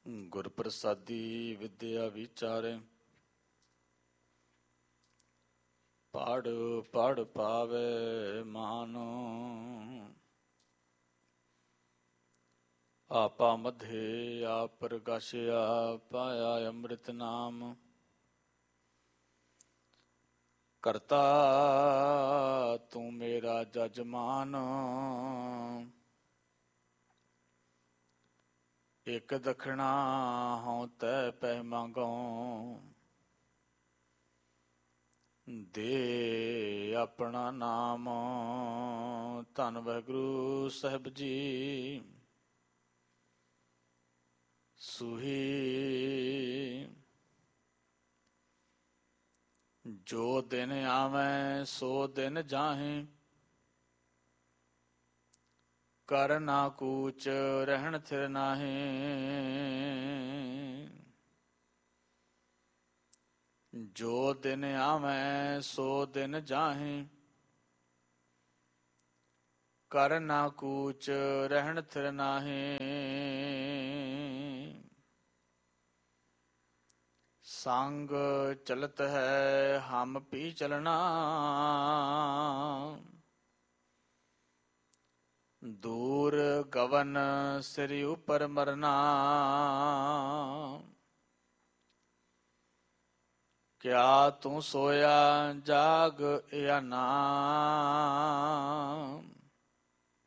ਗੁਰ ਪ੍ਰਸਾਦੀ ਵਿਦਿਆ ਵਿਚਾਰੇ, ਪੜ ਪੜ ਪਾਵੇ ਮਾਨ। ਆਪਾ ਮਧੇ ਆਪ ਪ੍ਰਗਾਸ਼ਿਆ, ਪਾਇਆ ਅੰਮ੍ਰਿਤ ਨਾਮ। ਕਰਤਾ ਤੂੰ ਮੇਰਾ ਜਜਮਾਨ, ਇਕ ਦਖਣਾ ਹਉ ਤੈ ਪੈ ਮੰਗਉ। ਦੇ ਆਪਣਾ ਨਾਮ, ਧੰਨ ਵਾਹਿਗੁਰੂ ਸਾਹਿਬ ਜੀ। ਸੂਹੀ ਜੋ ਦਿਨ ਆਵੈ ਸੋ ਦਿਨ ਜਾਹੇ, ਕਰ ਨਾ ਕੂਚ ਰਹਿਣ ਥਿਰ ਨਾਹੀਂ। ਜੋ ਦਿਨ ਆਵੈ ਸੋ ਦਿਨ ਜਾਹੇ, ਕਰ ਨਾ ਕੂਚ ਰਹਿਣ ਥਿਰ ਨਾਹੀਂ। ਸੰਗ ਚਲਤ ਹੈ ਹਮ ਪੀ ਚਲਣਾ, ਦੂਰ ਗਵਨ ਸਿਰ ਉਪਰ ਮਰਨਾ। ਕਿਆ ਤੂੰ ਸੋਇਆ ਜਾਗ ਜਾਂ ਨਾ,